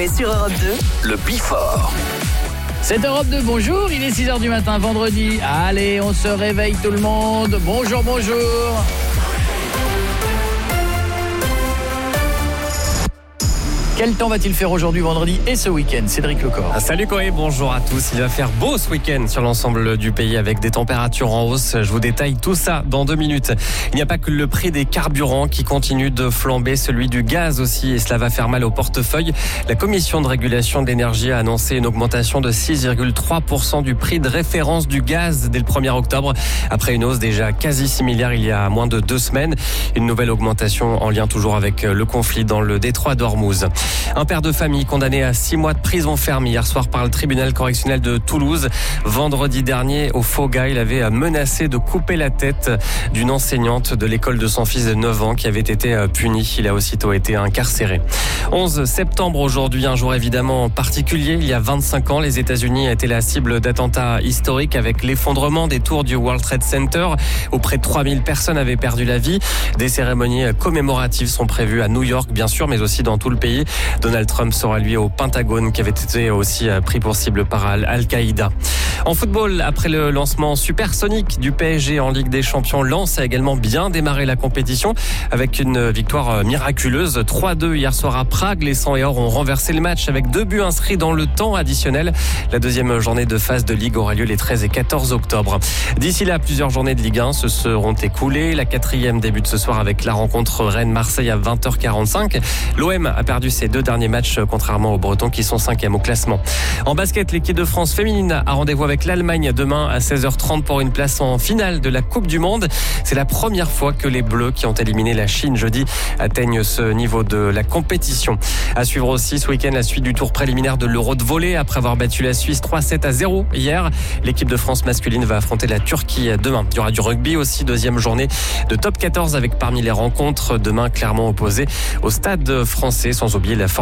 Coé sur Europe 2. Le Before. C'est Europe 2, bonjour, il est 6h du matin, vendredi. Allez, on se réveille tout le monde. Bonjour, bonjour. Quel temps va-t-il faire aujourd'hui, vendredi et ce week-end? Cédric Lecor. Salut Coé, bonjour à tous. Il va faire beau ce week-end sur l'ensemble du pays avec des températures en hausse. Je vous détaille tout ça dans 2 minutes. Il n'y a pas que le prix des carburants qui continue de flamber, celui du gaz aussi, et cela va faire mal au portefeuille. La Commission de régulation de l'énergie a annoncé une augmentation de 6,3% du prix de référence du gaz dès le 1er octobre, après une hausse déjà quasi similaire il y a moins de 2 semaines. Une nouvelle augmentation en lien toujours avec le conflit dans le détroit d'Ormuz. Un père de famille condamné à 6 mois de prison ferme hier soir par le tribunal correctionnel de Toulouse. Vendredi dernier, au Foga, il avait menacé de couper la tête d'une enseignante de l'école de son fils de 9 ans qui avait été punie. Il a aussitôt été incarcéré. 11 septembre aujourd'hui, un jour évidemment particulier. Il y a 25 ans, les États-Unis étaient la cible d'attentats historiques avec l'effondrement des tours du World Trade Center où près de 3000 personnes avaient perdu la vie. Des cérémonies commémoratives sont prévues à New York, bien sûr, mais aussi dans tout le pays. Donald Trump sera lui au Pentagone qui avait été aussi pris pour cible par Al-Qaïda. En football, après le lancement supersonique du PSG en Ligue des Champions, Lens a également bien démarré la compétition avec une victoire miraculeuse. 3-2 hier soir à Prague. Les 100 et or ont renversé le match avec 2 buts inscrits dans le temps additionnel. La deuxième journée de phase de Ligue aura lieu les 13 et 14 octobre. D'ici là, plusieurs journées de Ligue 1 se seront écoulées. La 4e débute ce soir avec la rencontre Rennes-Marseille à 20h45. L'OM a perdu ses 2 derniers matchs, contrairement aux Bretons qui sont 5e au classement. En basket, l'équipe de France féminine a rendez-vous avec l'Allemagne demain à 16h30 pour une place en finale de la Coupe du Monde. C'est la première fois que les Bleus, qui ont éliminé la Chine jeudi, atteignent ce niveau de la compétition. À suivre aussi ce week-end la suite du tour préliminaire de l'Euro de volley. Après avoir battu la Suisse 3-7-0 hier, l'équipe de France masculine va affronter la Turquie demain. Il y aura du rugby aussi, 2e journée de top 14 avec parmi les rencontres demain clairement opposées au Stade français, sans oublier la